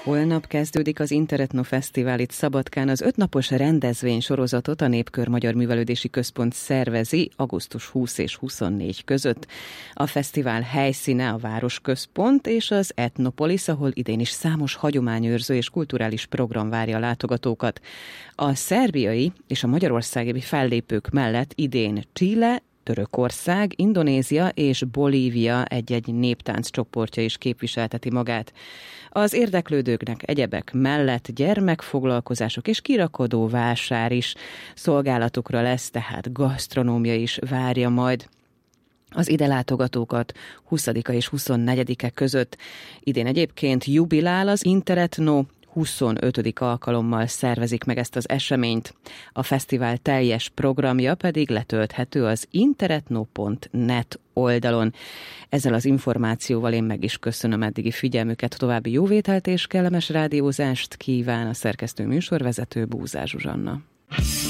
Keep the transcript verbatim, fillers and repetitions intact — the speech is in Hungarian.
Holnap kezdődik az Interetno Fesztivál itt Szabadkán. Az ötnapos rendezvény sorozatot a Népkör Magyar Művelődési Központ szervezi augusztus huszadika és huszonnégyedike között. A fesztivál helyszíne a Városközpont és az Etnopolis, ahol idén is számos hagyományőrző és kulturális program várja a látogatókat. A szerbiai és a magyarországi fellépők mellett idén Chile, Törökország, Indonézia és Bolívia egy-egy néptánc csoportja is képviselteti magát. Az érdeklődőknek egyebek mellett gyermekfoglalkozások és kirakodó vásár is szolgálatukra lesz, tehát gasztronómia is várja majd az ide látogatókat huszadika és huszonnegyedike között. Idén egyébként jubilál az Interetno, huszonötödik alkalommal szervezik meg ezt az eseményt. A fesztivál teljes programja pedig letölthető az interetno pont net oldalon. Ezzel az információval én meg is köszönöm eddigi figyelmüket, további jóvételt és kellemes rádiózást kíván a szerkesztő műsorvezető Búzár Zsuzsanna.